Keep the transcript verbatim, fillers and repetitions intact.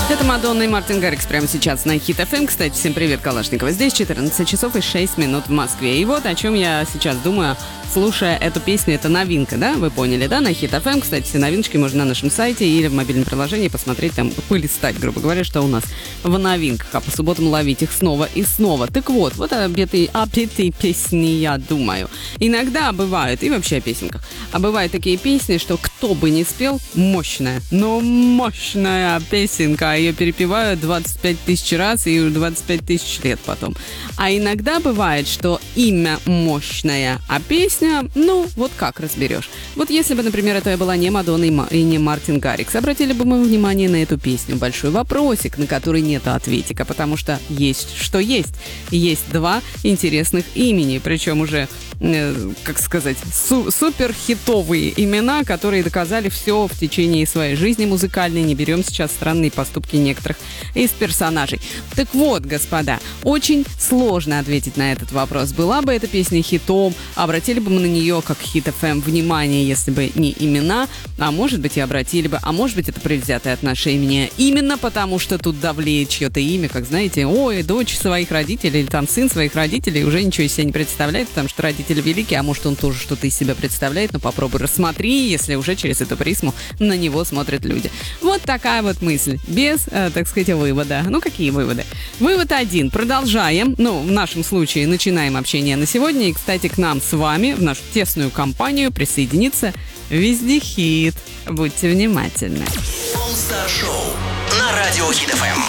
Это Мадонна и Мартин Гаррикс прямо сейчас на Хит эф эм. Кстати, всем привет, Калашникова. Здесь четырнадцать часов и шесть минут в Москве. И вот о чем я сейчас думаю, слушая эту песню. Это новинка, да? Вы поняли, да? На Хит эф эм. Кстати, все новиночки можно на нашем сайте или в мобильном приложении посмотреть, там, полистать, грубо говоря, что у нас в новинках. А по субботам ловить их снова и снова. Так вот, вот об этой, об этой песне я думаю. Иногда бывают, и вообще о песенках, а бывают такие песни, что кто бы ни спел, мощная, но мощная песенка. Ее перепевают двадцать пять тысяч раз и двадцать пять тысяч лет потом. А иногда бывает, что имя мощное, а песня, ну, вот как разберешь. Вот если бы, например, это была не Мадонна и не Мартин Гаррикс, обратили бы мы внимание на эту песню. Большой вопросик, на который нет ответика, потому что есть что есть. Есть два интересных имени, причем уже, э, как сказать, су- суперхитовые имена, которые доказали все в течение своей жизни музыкальной. Не берем сейчас странные поступки некоторых из персонажей. Так вот, господа, очень сложно ответить на этот вопрос. Была бы эта песня хитом, обратили бы мы на нее, как Хит эф эм, внимание, если бы не имена, а может быть и обратили бы, а может быть это предвзятое отношение, именно потому что тут давлеет чье-то имя, как знаете, ой, дочь своих родителей или там сын своих родителей уже ничего из себя не представляет, потому что родители великие, а может он тоже что-то из себя представляет, но попробуй рассмотри, если уже через эту призму на него смотрят люди. Вот такая вот мысль, без, э, так сказать, вывода. Ну, какие выводы? Вывод один. Продолжаем, ну, в нашем случае начинаем общение на сегодня, и, кстати, к нам с вами в нашу тесную компанию присоединится Вездехит. Будьте внимательны. All Star Show на радио Хит эф эм.